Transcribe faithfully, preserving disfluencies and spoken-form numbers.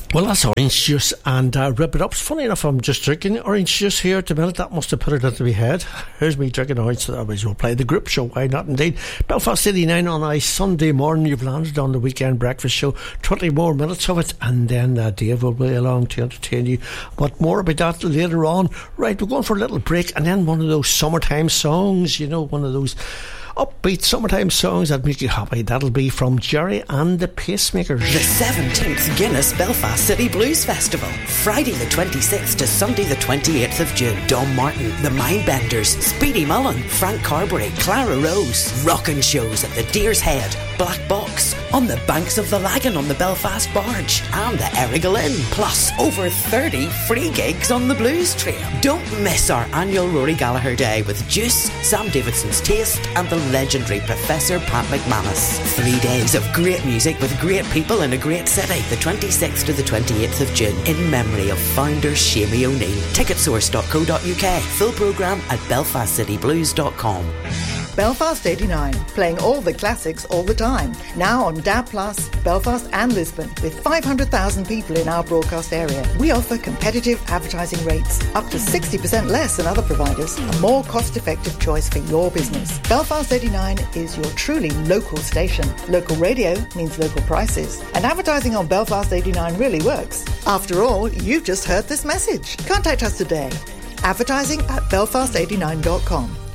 Well, that's orange juice and uh, Rip It Up. It's funny enough, I'm just drinking orange juice here at the minute. That must have put it into my head. Here's me drinking orange, so I may as well play the group show. Why not, indeed? Belfast eighty-nine on a Sunday morning. You've landed on the weekend breakfast show. twenty more minutes of it, and then uh, Dave will be along to entertain you. But more about that later on. Right, we're going for a little break, and then one of those summertime songs, you know, one of those upbeat summertime songs that make you happy. That'll be from Jerry and the Pacemakers. The seventeenth Guinness Belfast City Blues Festival, Friday the twenty-sixth to Sunday the twenty-eighth of June. Dom Martin, The Mindbenders, Speedy Mullen, Frank Carberry, Clara Rose. Rockin' shows at the Deer's Head, Black Box, on the banks of the Lagan on the Belfast Barge, and the Errigal Inn. Plus over thirty free gigs on the Blues Trail. Don't miss our annual Rory Gallagher Day with Juice, Sam Davidson's Taste, and the legendary Professor Pat McManus. Three days of great music with great people in a great city. The twenty-sixth to the twenty-eighth of June, in memory of founder Shamie O'Neill. ticketsource dot co dot uk. Full programme at belfast city blues dot com. Belfast eighty-nine, playing all the classics all the time. Now on D A B plus, Belfast and Lisbon, with five hundred thousand people in our broadcast area. We offer competitive advertising rates, up to sixty percent less than other providers, a more cost-effective choice for your business. Belfast eighty-nine is your truly local station. Local radio means local prices, and advertising on Belfast eighty-nine really works. After all, you've just heard this message. Contact us today. Advertising at belfast eighty-nine dot com.